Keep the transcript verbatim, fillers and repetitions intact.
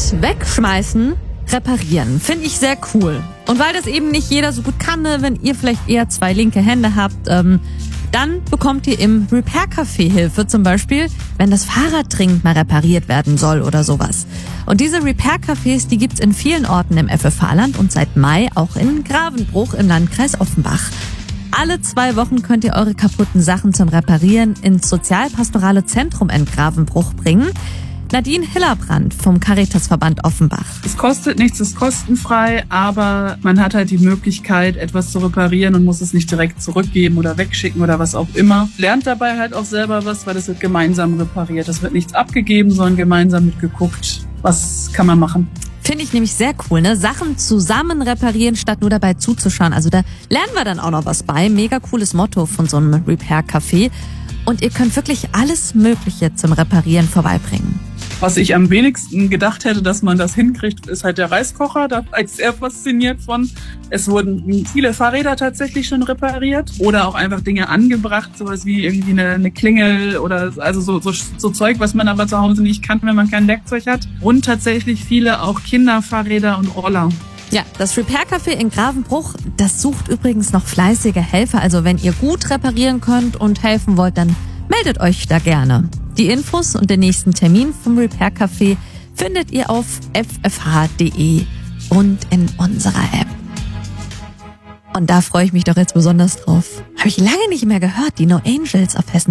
wegschmeißen, reparieren. Finde ich sehr cool. Und weil das eben nicht jeder so gut kann, ne, wenn ihr vielleicht eher zwei linke Hände habt, ähm, dann bekommt ihr im Repair-Café Hilfe, zum Beispiel, wenn das Fahrrad dringend mal repariert werden soll oder sowas. Und diese Repair-Cafés, die gibt's in vielen Orten im F F H-Land und seit Mai auch in Gravenbruch im Landkreis Offenbach. Alle zwei Wochen könnt ihr eure kaputten Sachen zum Reparieren ins Sozialpastorale Zentrum in Gravenbruch bringen. Nadine Hillerbrand vom Caritasverband Offenbach. Es kostet nichts, es ist kostenfrei, aber man hat halt die Möglichkeit, etwas zu reparieren und muss es nicht direkt zurückgeben oder wegschicken oder was auch immer. Lernt dabei halt auch selber was, weil es wird gemeinsam repariert. Es wird nichts abgegeben, sondern gemeinsam mitgeguckt, was kann man machen. Finde ich nämlich sehr cool, ne? Sachen zusammen reparieren, statt nur dabei zuzuschauen. Also da lernen wir dann auch noch was bei. Mega cooles Motto von so einem Repair-Café. Und ihr könnt wirklich alles Mögliche zum Reparieren vorbeibringen. Was ich am wenigsten gedacht hätte, dass man das hinkriegt, ist halt der Reiskocher. Da war ich sehr fasziniert von. Es wurden viele Fahrräder tatsächlich schon repariert oder auch einfach Dinge angebracht, sowas wie irgendwie eine, eine Klingel oder also so, so, so Zeug, was man aber zu Hause nicht kann, wenn man kein Werkzeug hat. Und tatsächlich viele auch Kinderfahrräder und Roller. Ja, das Repair-Café in Gravenbruch, das sucht übrigens noch fleißige Helfer. Also wenn ihr gut reparieren könnt und helfen wollt, dann meldet euch da gerne. Die Infos und den nächsten Termin vom Repair-Café findet ihr auf f f h punkt d e und in unserer App. Und da freue ich mich doch jetzt besonders drauf. Habe ich lange nicht mehr gehört, die No Angels auf Hessen.